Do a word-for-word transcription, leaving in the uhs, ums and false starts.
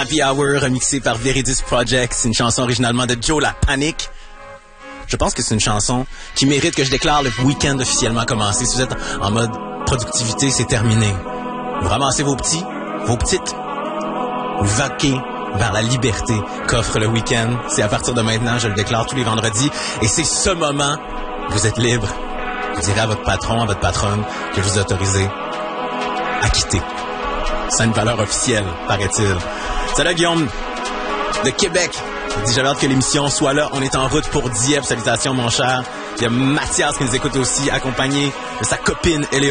Happy Hour, remixé par Veridis Project. C'est une chanson originalement de Joe La Panic. Je pense que c'est une chanson qui mérite que je déclare le week-end officiellement commencé. Si vous êtes en mode productivité, c'est terminé. Vous ramassez vos petits, vos petites, vous vaquez vers la liberté qu'offre le week-end. C'est à partir de maintenant, je le déclare tous les vendredis. Et c'est ce moment que vous êtes libre. Vous direz à votre patron, à votre patronne que vous autorisez à quitter. C'est une valeur officielle, paraît-il. Salut Guillaume de Québec. Il dit, j'avais hâte que l'émission soit là. On est en route pour Dieppe. Salutations, mon cher. Il y a Mathias qui nous écoute aussi, accompagné de sa copine Eléo.